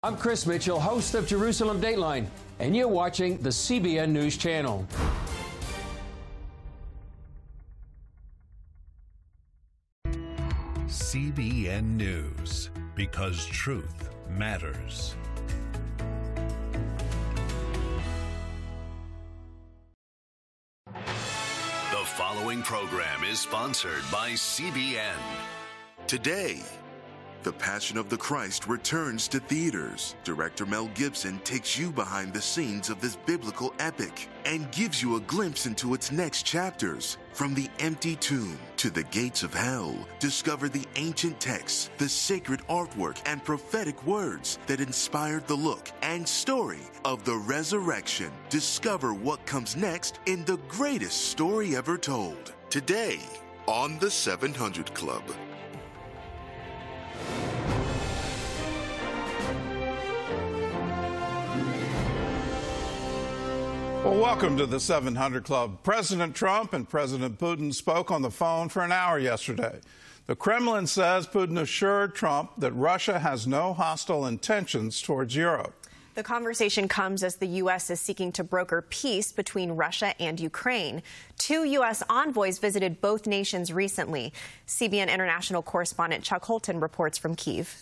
I'm Chris Mitchell, host of Jerusalem Dateline, and you're watching the CBN News Channel. CBN News, because truth matters. The following program is sponsored by CBN. Today, The Passion of the Christ returns to theaters. Director Mel Gibson takes you behind the scenes of this biblical epic and gives you a glimpse into its next chapters. From the empty tomb to the gates of hell, discover the ancient texts, the sacred artwork, and prophetic words that inspired the look and story of the resurrection. Discover what comes next in the greatest story ever told. Today on The 700 Club. Well, welcome to the 700 Club. President Trump and President Putin spoke on the phone for an hour yesterday. The Kremlin says Putin assured Trump that Russia has no hostile intentions towards Europe. The conversation comes as the U.S. is seeking to broker peace between Russia and Ukraine. 2 U.S. envoys visited both nations recently. CBN international correspondent Chuck Holton reports from Kyiv.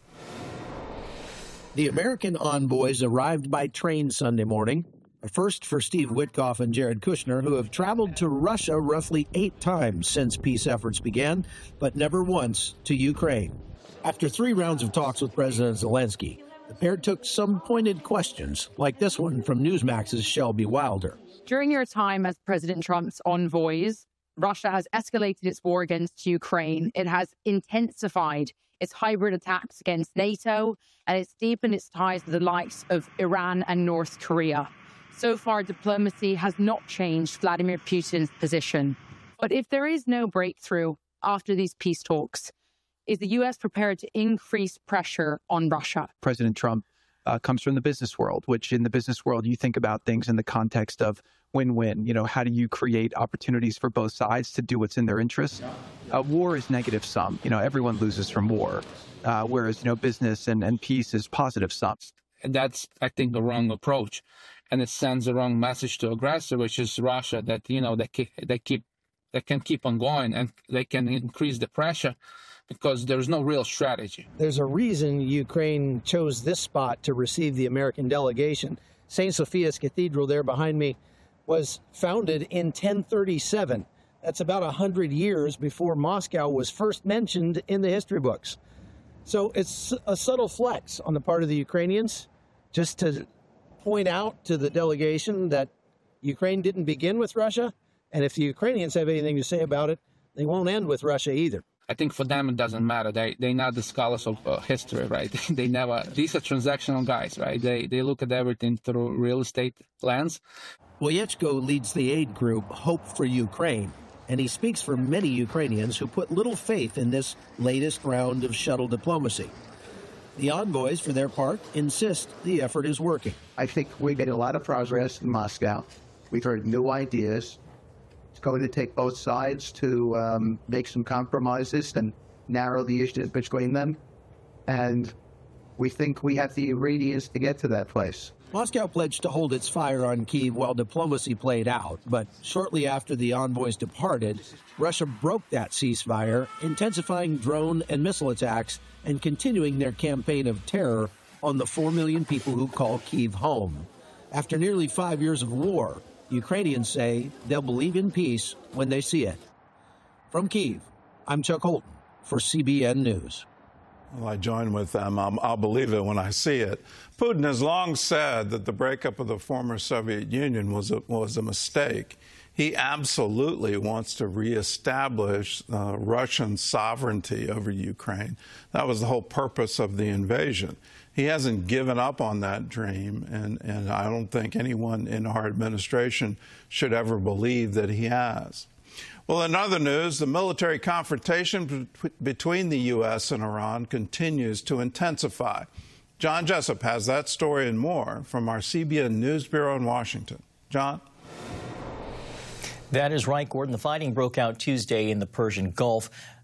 The American envoys arrived by train Sunday morning. A first for Steve Witkoff and Jared Kushner, who have traveled to Russia roughly 8 times since peace efforts began, but never once to Ukraine. After 3 rounds of talks with President Zelensky, the pair took some pointed questions, like this one from Newsmax's Shelby Wilder. During your time as President Trump's envoys, Russia has escalated its war against Ukraine. It has intensified its hybrid attacks against NATO, and it's deepened its ties with the likes of Iran and North Korea. So far, diplomacy has not changed Vladimir Putin's position. But if there is no breakthrough after these peace talks, is the U.S. prepared to increase pressure on Russia? President Trump comes from the business world, which in the business world, you think about things in the context of win-win. You know, how do you create opportunities for both sides to do what's in their interests? War is negative sum. You know, everyone loses from war, whereas, business and peace is positive sum. And that's, I think, the wrong approach. And it sends the wrong message to aggressor, which is Russia, that, they can keep on going and they can increase the pressure because there's no real strategy. There's a reason Ukraine chose this spot to receive the American delegation. St. Sophia's Cathedral there behind me was founded in 1037. That's about 100 years before Moscow was first mentioned in the history books. So it's a subtle flex on the part of the Ukrainians just to point out to the delegation that Ukraine didn't begin with Russia, and if the Ukrainians have anything to say about it, they won't end with Russia either. I think for them it doesn't matter. They're not the scholars of history, right? These are transactional guys, right? They look at everything through real estate lens. Woyechko leads the aid group Hope for Ukraine, and he speaks for many Ukrainians who put little faith in this latest round of shuttle diplomacy. The envoys, for their part, insist the effort is working. I think we're getting a lot of progress in Moscow. We've heard new ideas. It's going to take both sides to make some compromises and narrow the issues between them. And we think we have the ingredients to get to that place. Moscow pledged to hold its fire on Kyiv while diplomacy played out, but shortly after the envoys departed, Russia broke that ceasefire, intensifying drone and missile attacks and continuing their campaign of terror on the 4 million people who call Kyiv home. After nearly 5 years of war, Ukrainians say they'll believe in peace when they see it. From Kyiv, I'm Chuck Holton for CBN News. Well, I join with them. I'll believe it when I see it. Putin has long said that the breakup of the former Soviet Union was a mistake. He absolutely wants to reestablish Russian sovereignty over Ukraine. That was the whole purpose of the invasion. He hasn't given up on that dream, and I don't think anyone in our administration should ever believe that he has. Well, in other news, the military confrontation between the U.S. and Iran continues to intensify. John Jessup has that story and more from our CBN News Bureau in Washington. John? That is right, Gordon. The fighting broke out Tuesday in the Persian Gulf.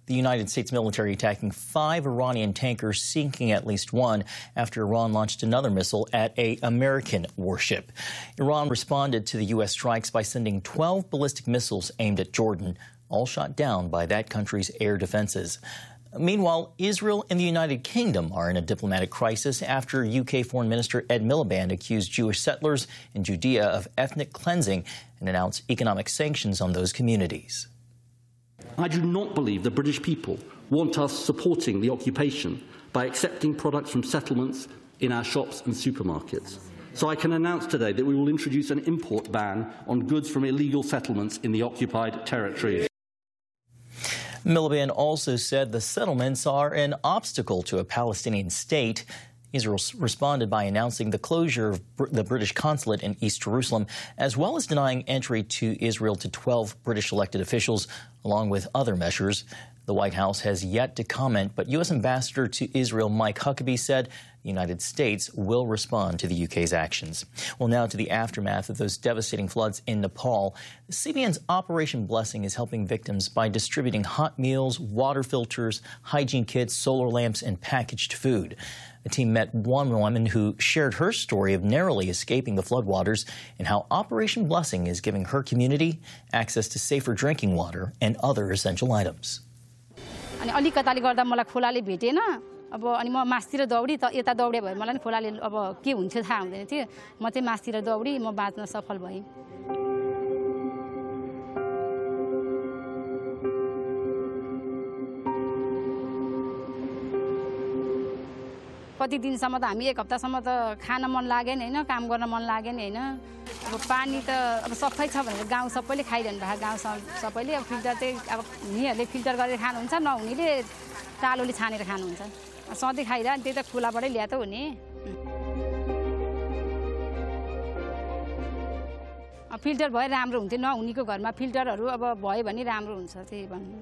The United States military attacking 5 Iranian tankers, sinking at least one after Iran launched another missile at an American warship. Iran responded to the U.S. strikes by sending 12 ballistic missiles aimed at Jordan, all shot down by that country's air defenses. Meanwhile, Israel and the United Kingdom are in a diplomatic crisis after UK Foreign Minister Ed Miliband accused Jewish settlers in Judea of ethnic cleansing and announced economic sanctions on those communities. I do not believe the British people want us supporting the occupation by accepting products from settlements in our shops and supermarkets. So I can announce today that we will introduce an import ban on goods from illegal settlements in the occupied territories. Miliband also said the settlements are an obstacle to a Palestinian state. Israel responded by announcing the closure of the British consulate in East Jerusalem, as well as denying entry to Israel to 12 British elected officials, along with other measures. The White House has yet to comment, but U.S. Ambassador to Israel Mike Huckabee said the United States will respond to the UK's actions. Well, now to the aftermath of those devastating floods in Nepal. CBN's Operation Blessing is helping victims by distributing hot meals, water filters, hygiene kits, solar lamps, and packaged food. The team met one woman who shared her story of narrowly escaping the floodwaters and how Operation Blessing is giving her community access to safer drinking water and other essential items. अनि अलिकताले गर्दा मलाई खोलाले भेटेन अब अनि म मासतिर दौडी त यता दौडे भए मलाई नि खोलाले अब के हुन्छ थाहा हुँदैन थियो म चाहिँ मासतिर दौडी म बाँच्न सफल भएँ कति दिनसम्म त हामी एक हप्तासम्म त खान मन लागेन हैन काम गर्न मन लागेन हैन अब पानी त अब सफै छ भनेर गाउँ सबैले खाइरहनु भएको गाउँ सबैले अब फिल्टर चाहिँ अब हुनेहरुले फिल्टर गरेर खानुहुन्छ नहुनेले तालोले छानेर खानुहुन्छ सधैँ खाइरा त्यही त खोलाबाटै ल्याए त हुने फिल्टर भए राम्रो हुन्थ्यो नहुनेको घरमा फिल्टरहरु अब भयो भने राम्रो हुन्छ त्यही भन्नु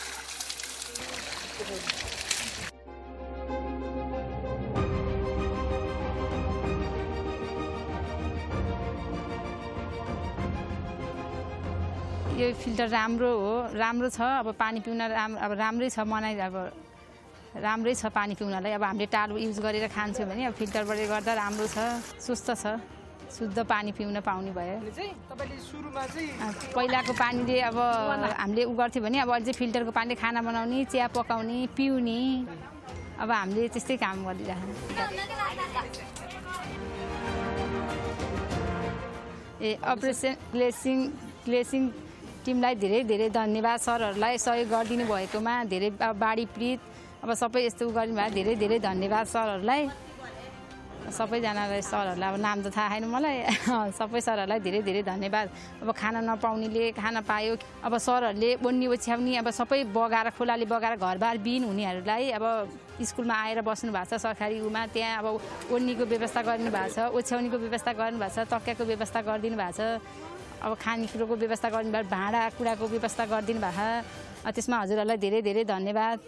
यो फिल्टर राम्रो छ अब पानी पिउन अब राम्रै छ मनाइ अब राम्रै छ पानी पिउनलाई अब हामीले टालो युज गरेर खान्छौं भने अब फिल्टरबाट गर्दा राम्रो छ स्वस्थ छ शुद्ध पानी पिउन पाउने भयो तपाईले सुरुमा चाहिँ पहिलाको पानीले अब हामीले उ गर्थ्यौ भने अब अझै फिल्टरको पानीले खाना बनाउने चिया पकाउने पिउने अब हामीले त्यस्तै काम गरिरहेछौं अपरेसन ग्लेसिङ टिमलाई धेरै धेरै धन्यवाद सरहरुलाई सहयोग गरिदिनु भएकोमा धेरै बाढी पीडित अब सबै यस्तो गरिनु भए धेरै धेरै धन्यवाद सरहरुलाई सबै जनालाई सरहरुलाई अब नाम त थाहा छैन मलाई सबै सरहरुलाई धेरै धेरै धन्यवाद अब खाना नपाउनेले खाना पायो अब सरहरुले बन्नी ओछ्याउनी अब सबै बगाएर खोलाले बगाएर घरबार बिन हुनेहरुलाई अब स्कुलमा आएर बस्नु भएको छ सरकारी उमा त्यहाँ अब ओन्नीको व्यवस्था गरिनु भएको छ ओछ्याउनीको व्यवस्था गर्नु भएको छ तक्याको व्यवस्था गरिदिनु भएको छ अब खानेकुरोको व्यवस्था गरिदिनु भयो भाडा कुडाको व्यवस्था गरिदिनु भयो त्यसमा हजुरहरुलाई धेरै धेरै धन्यवाद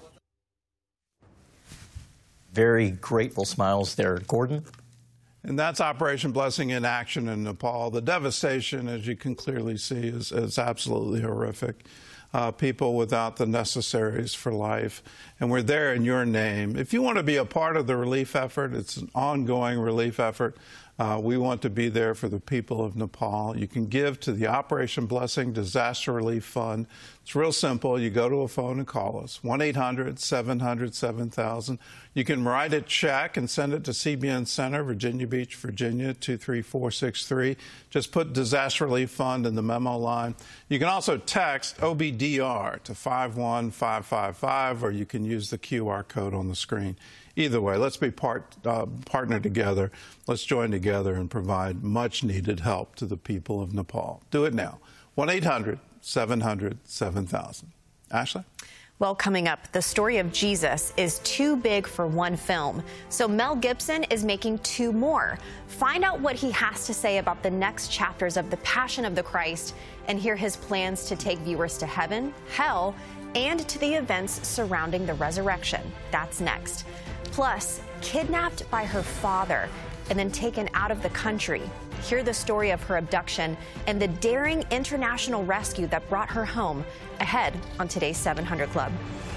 Very grateful smiles there, Gordon. And that's Operation Blessing in action in Nepal. The devastation, as you can clearly see, is absolutely horrific. People without the necessaries for life. And we're there in your name. If you want to be a part of the relief effort, it's an ongoing relief effort. We want to be there for the people of Nepal. You can give to the Operation Blessing Disaster Relief Fund. It's real simple. You go to a phone and call us, 1-800-700-7000. You can write a check and send it to CBN Center, Virginia Beach, Virginia, 23463. Just put Disaster Relief Fund in the memo line. You can also text OBDR to 51555, or you can use the QR code on the screen. Either way, let's be partner together. Let's join together and provide much-needed help to the people of Nepal. Do it now. 1-800-700-7000. Ashley? Well, coming up, the story of Jesus is too big for one film. So Mel Gibson is making 2 more. Find out what he has to say about the next chapters of the Passion of the Christ and hear his plans to take viewers to heaven, hell, and to the events surrounding the resurrection. That's next. Plus, kidnapped by her father and then taken out of the country. Hear the story of her abduction and the daring international rescue that brought her home, ahead on today's 700 Club.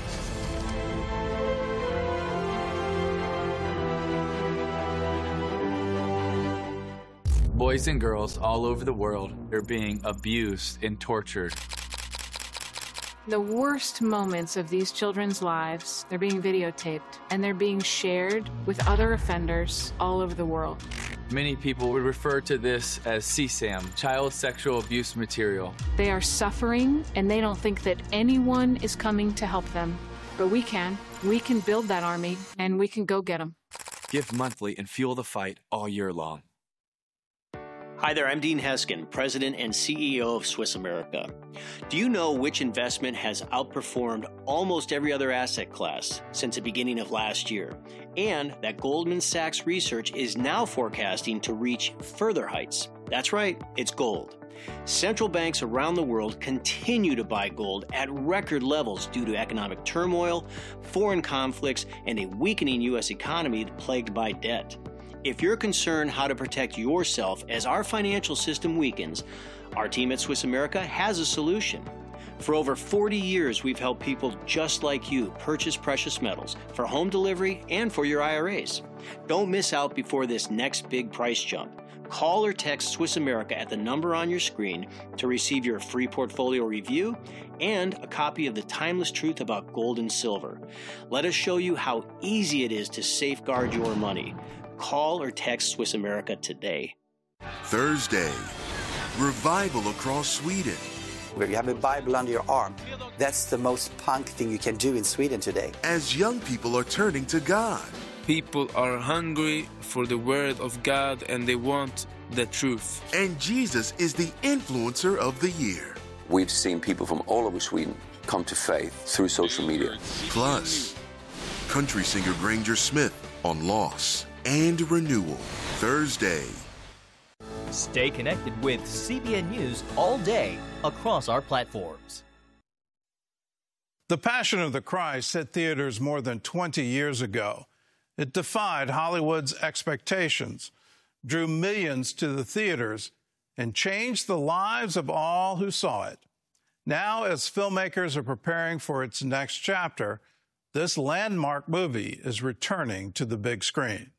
Boys and girls all over the world are being abused and tortured. The worst moments of these children's lives, they're being videotaped and they're being shared with other offenders all over the world. Many people would refer to this as CSAM, child sexual abuse material. They are suffering and they don't think that anyone is coming to help them. But we can. We can build that army and we can go get them. Give monthly and fuel the fight all year long. Hi there, I'm Dean Heskin, President and CEO of Swiss America. Do you know which investment has outperformed almost every other asset class since the beginning of last year? And that Goldman Sachs research is now forecasting to reach further heights. That's right, it's gold. Central banks around the world continue to buy gold at record levels due to economic turmoil, foreign conflicts, and a weakening U.S. economy plagued by debt. If you're concerned how to protect yourself as our financial system weakens, our team at Swiss America has a solution. For over 40 years, we've helped people just like you purchase precious metals for home delivery and for your IRAs. Don't miss out before this next big price jump. Call or text Swiss America at the number on your screen to receive your free portfolio review and a copy of The Timeless Truth About Gold and Silver. Let us show you how easy it is to safeguard your money. Call or text Swiss America today. Thursday, revival across Sweden. Where you have a Bible under your arm. That's the most punk thing you can do in Sweden today. As young people are turning to God. People are hungry for the word of God and they want the truth. And Jesus is the influencer of the year. We've seen people from all over Sweden come to faith through social media. Plus, country singer Granger Smith on loss and renewal. Thursday. Stay connected with CBN News all day across our platforms. The Passion of the Christ hit theaters more than 20 years ago. It defied Hollywood's expectations, drew millions to the theaters, and changed the lives of all who saw it. Now, as filmmakers are preparing for its next chapter, this landmark movie is returning to the big screen.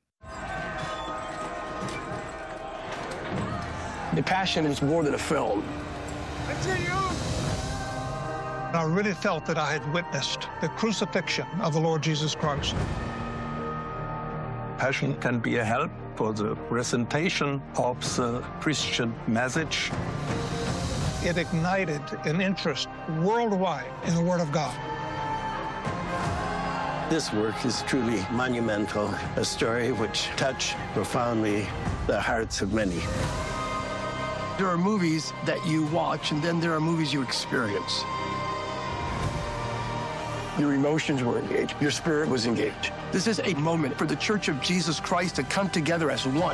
The Passion is more than a film. I really felt that I had witnessed the crucifixion of the Lord Jesus Christ. Passion can be a help for the presentation of the Christian message. It ignited an interest worldwide in the Word of God. This work is truly monumental, a story which touched profoundly the hearts of many. There are movies that you watch, and then there are movies you experience. Your emotions were engaged. Your spirit was engaged. This is a moment for the Church of Jesus Christ to come together as one.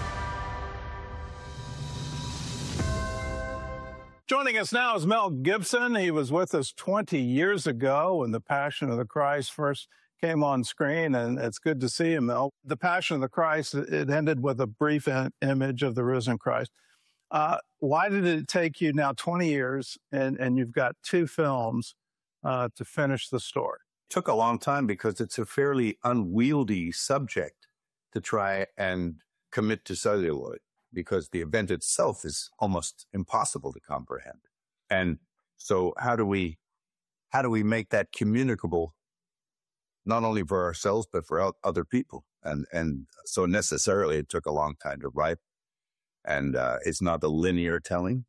Joining us now is Mel Gibson. He was with us 20 years ago when The Passion of the Christ first came on screen, and it's good to see you, Mel. The Passion of the Christ, it ended with a brief image of the risen Christ. Why did it take you now 20 years, and you've got two films to finish the story? It took a long time because it's a fairly unwieldy subject to try and commit to celluloid, because the event itself is almost impossible to comprehend. And so how do we make that communicable, not only for ourselves, but for other people? And so necessarily it took a long time to write. And it's not a linear telling.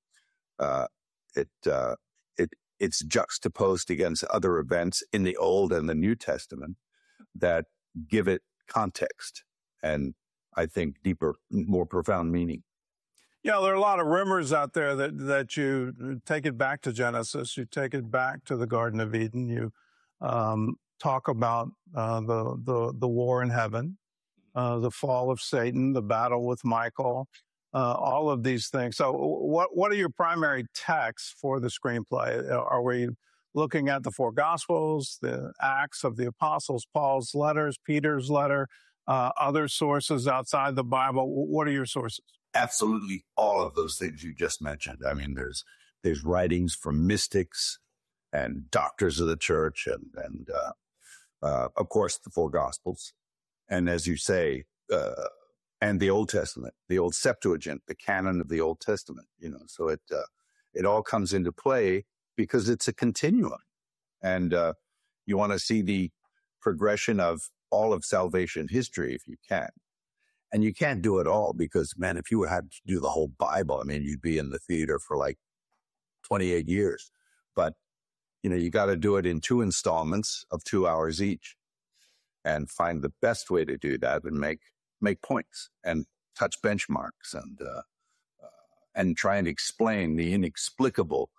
It's juxtaposed against other events in the Old and the New Testament that give it context and, I think, deeper, more profound meaning. Yeah, there are a lot of rumors out there that you take it back to Genesis, you take it back to the Garden of Eden, you talk about the war in heaven, the fall of Satan, the battle with Michael, all of these things. So what are your primary texts for the screenplay? Are we looking at the four Gospels, the Acts of the Apostles, Paul's letters, Peter's letter, other sources outside the Bible? What are your sources? absolutely all of those things you just mentioned. I mean, there's writings from mystics and doctors of the church, and of course the four Gospels, and as you say, and the Old Testament, the Old Septuagint, the canon of the Old Testament. So it all comes into play because it's a continuum, and you want to see the progression of all of salvation history if you can. And you can't do it all because, man, if you had to do the whole Bible, I mean, you'd be in the theater for like 28 years. But, you got to do it in 2 installments of 2 hours each and find the best way to do that and make points and touch benchmarks and try and explain the inexplicable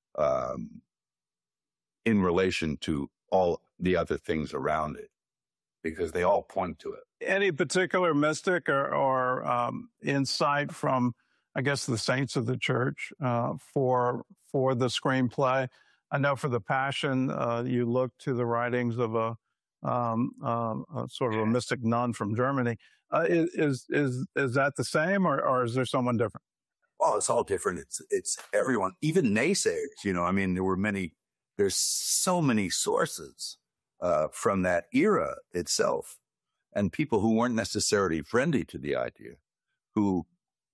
in relation to all the other things around it, because they all point to it. Any particular mystic or insight from, I guess, the saints of the church for the screenplay? I know for the Passion, you look to the writings of a sort of a mystic nun from Germany. Is that the same, or is there someone different? Well, it's all different. It's everyone, even naysayers. I mean, there's so many sources from that era itself, and people who weren't necessarily friendly to the idea, who,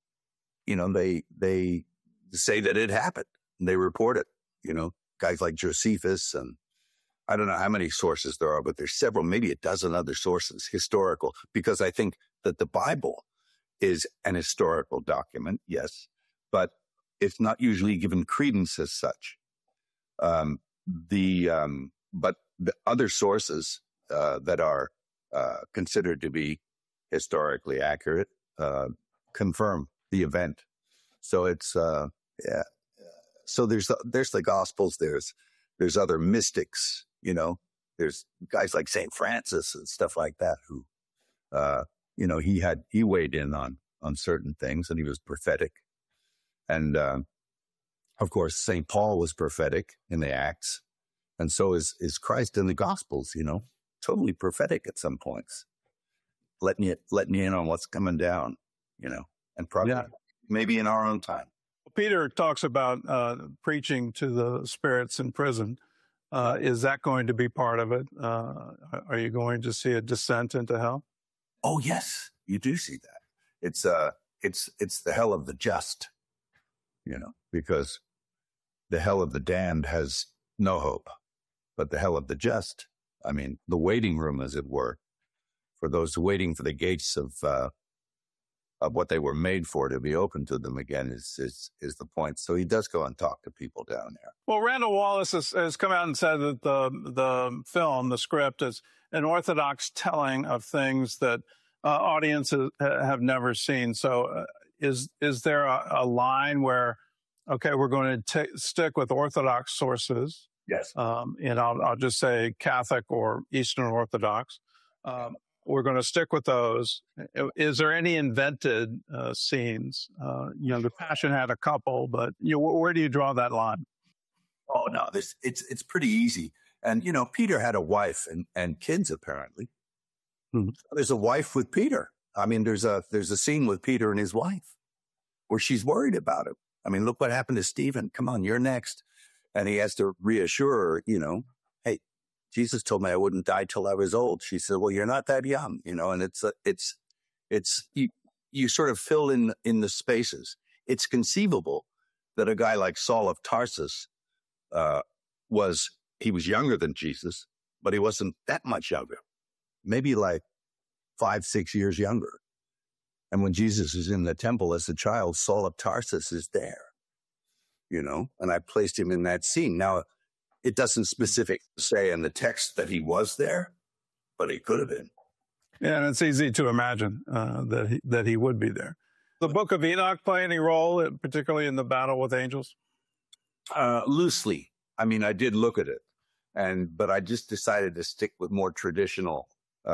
they say that it happened and they report it. Guys like Josephus, and I don't know how many sources there are, but there's several, maybe a dozen other sources, historical, because I think that the Bible is an historical document, yes, but it's not usually given credence as such. But the other sources that are considered to be historically accurate confirm the event. So it's So there's the Gospels. There's other mystics. There's guys like St. Francis and stuff like that who, he weighed in on certain things, and he was prophetic. And of course, St. Paul was prophetic in the Acts. And so is Christ in the Gospels, totally prophetic at some points, letting you in on what's coming down, and probably maybe in our own time. Peter talks about preaching to the spirits in prison. Is that going to be part of it? Are you going to see a descent into hell? Oh, yes, you do see that. It's the hell of the just, because the hell of the damned has no hope. But the hell of the just, I mean, the waiting room, as it were, for those waiting for the gates of what they were made for to be open to them again is the point. So he does go and talk to people down there. Well, Randall Wallace has come out and said that the film, the script, is an orthodox telling of things that audiences have never seen. So is there a line where, okay, we're going to stick with orthodox sources? Yes. And I'll just say Catholic or Eastern Orthodox. We're going to stick with those. Is there any invented scenes? The Passion had a couple, but where do you draw that line? Oh no, it's pretty easy. And Peter had a wife and kids apparently. Mm-hmm. There's a wife with Peter. I mean, there's a scene with Peter and his wife where she's worried about him. I mean, look what happened to Stephen. Come on, you're next. And he has to reassure her, hey, Jesus told me I wouldn't die till I was old. She said, well, you're not that young, and it's you sort of fill in the spaces. It's conceivable that a guy like Saul of Tarsus was younger than Jesus, but he wasn't that much younger, maybe like 5-6 years younger. And when Jesus is in the temple as a child, Saul of Tarsus is there, and I placed him in that scene. Now, it doesn't specifically say in the text that he was there, but he could have been. Yeah, and it's easy to imagine that he would be there. The Book of Enoch play any role, particularly in the battle with angels? Loosely. I mean, I did look at it, but I just decided to stick with more traditional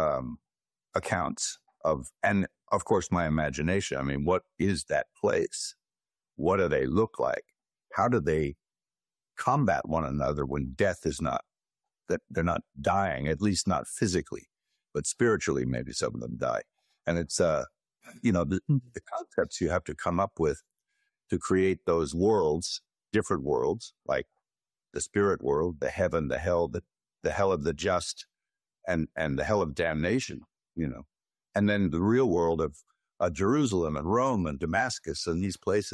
accounts and of course, my imagination. I mean, what is that place? What do they look like? How do they combat one another when death is not, that they're not dying, at least not physically, but spiritually, maybe some of them die. And it's the concepts you have to come up with to create those worlds, different worlds, like the spirit world, the heaven, the hell, the hell of the just, and the hell of damnation, and then the real world of Jerusalem and Rome and Damascus and these places